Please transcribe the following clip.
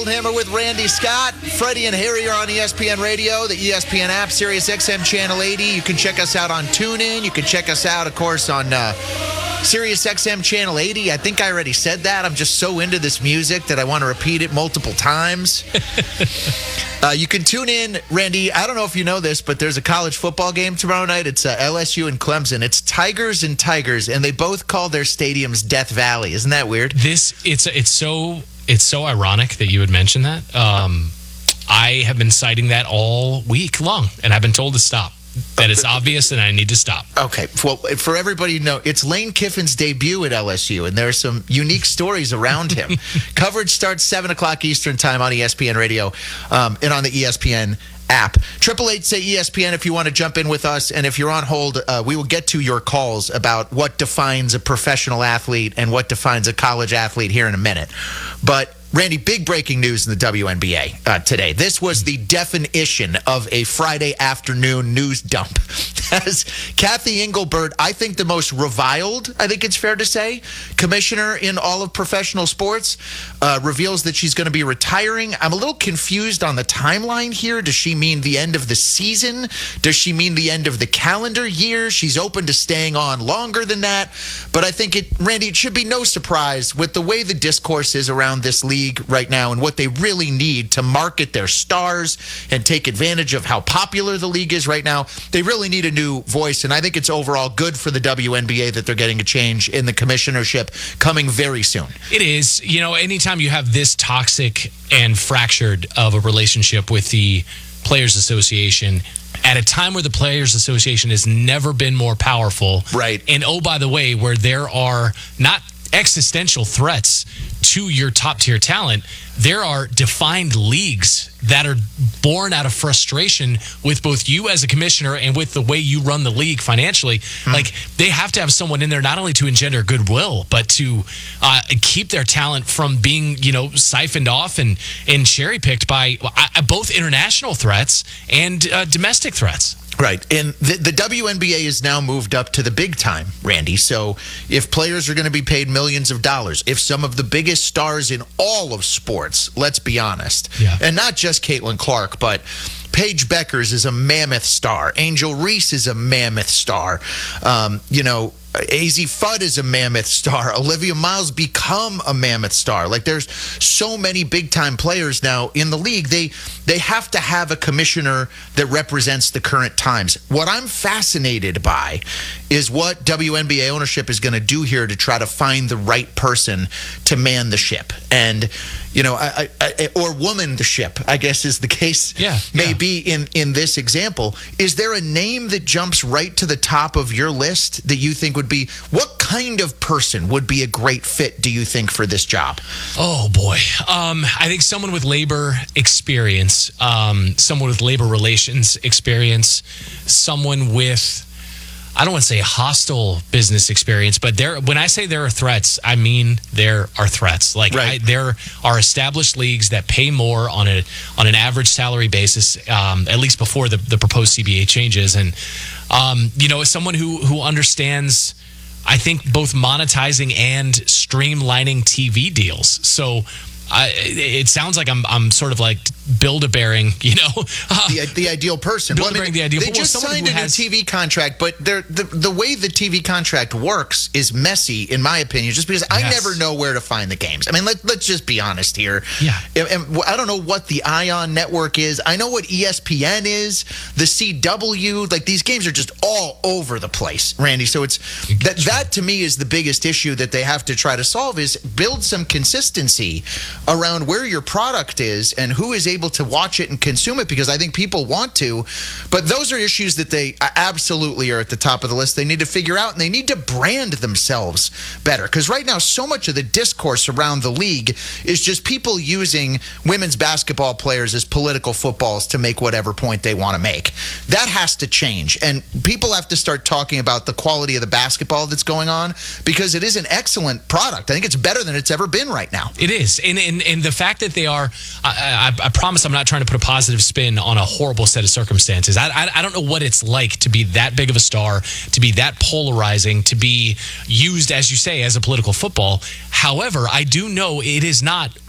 Hammer with Randy Scott. Freddie and Harry are on ESPN Radio, the ESPN app, Sirius XM Channel 80. You can check us out on TuneIn. You can check us out, of course, on Sirius XM Channel 80. I think I already said that. I'm just so into this music that I want to repeat it multiple times. You can tune in, Randy. I don't know if you know this, but there's a college football game tomorrow night. It's LSU and Clemson. It's Tigers and Tigers, and they both call their stadiums Death Valley. Isn't that weird? It's so ironic that you would mention that. I have been citing that all week long, and I've been told to stop. That it's obvious, and I need to stop. Okay. Well, for everybody to know, it's Lane Kiffin's debut at LSU, and there are some unique stories around him. Coverage starts 7 o'clock Eastern time on ESPN Radio and on the ESPN app. 888-SAY-ESPN if you want to jump in with us. And if you're on hold, we will get to your calls about what defines a professional athlete and what defines a college athlete here in a minute. But Randy, big breaking news in the WNBA today. This was the definition of a Friday afternoon news dump. As Kathy Engelbert, I think the most reviled, I think it's fair to say, commissioner in all of professional sports, reveals that she's going to be retiring. I'm a little confused on the timeline here. Does she mean the end of the season? Does she mean the end of the calendar year? She's open to staying on longer than that. But I think, Randy, it should be no surprise with the way the discourse is around this league right now and what they really need to market their stars and take advantage of how popular the league is right now. They really need a new voice, and I think it's overall good for the WNBA that they're getting a change in the commissionership coming very soon. It is. You know, anytime you have this toxic and fractured of a relationship with the Players Association at a time where the Players Association has never been more powerful. Right. And oh, by the way, where there are not existential threats to your top tier talent, there are defined leagues that are born out of frustration with both you as a commissioner and with the way you run the league financially. Like, they have to have someone in there not only to engender goodwill, but to keep their talent from being, siphoned off and cherry picked by both international threats and domestic threats. Right. And the WNBA is now moved up to the big time, Randy. So if players are going to be paid millions of dollars, if some of the biggest stars in all of sports, let's be honest, and not just Caitlin Clark, but Paige Beckers is a mammoth star. Angel Reese is a mammoth star. AZ Fudd is a mammoth star. Olivia Miles become a mammoth star. Like, there's so many big-time players now in the league. They have to have a commissioner that represents the current times. What I'm fascinated by is what WNBA ownership is going to do here to try to find the right person to man the ship. And, or woman the ship, I guess is the case may be in this example. Is there a name that jumps right to the top of your list that you think would be, what kind of person would be a great fit, do you think, for this job? Oh, boy. I think someone with labor experience, someone with labor relations experience, someone with, I don't want to say hostile business experience, but when I say there are threats, I mean there are threats. Like, right. There are established leagues that pay more on an average salary basis, at least before the proposed CBA changes. And as someone who understands, I think, both monetizing and streamlining TV deals. So it sounds like I'm sort of like Build-A-Bearing, the ideal person. Build-A-Bearing, the ideal. They just signed a new TV contract, but the way the TV contract works is messy, in my opinion, just because I never know where to find the games. I mean, let's just be honest here. Yeah. And I don't know what the ION network is. I know what ESPN is, the CW. Like, these games are just all over the place, Randy. So it's that to me is the biggest issue that they have to try to solve, is build some consistency around where your product is and who is able to watch it and consume it, because I think people want to. But those are issues that they absolutely are at the top of the list. They need to figure out, and they need to brand themselves better, because right now so much of the discourse around the league is just people using women's basketball players as political footballs to make whatever point they want to make. That has to change, and people have to start talking about the quality of the basketball that's going on, because it is an excellent product. I think it's better than it's ever been right now. It is. And the fact that they are, I promise I'm not trying to put a positive spin on a horrible set of circumstances. I don't know what it's like to be that big of a star, to be that polarizing, to be used, as you say, as a political football. However, I do know it is not